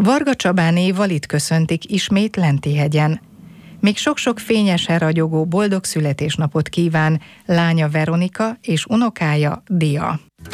Varga Csabánéval itt köszöntik ismét Lentihegyen. Még sok-sok fényesen ragyogó boldog születésnapot kíván lánya Veronika és unokája Dia.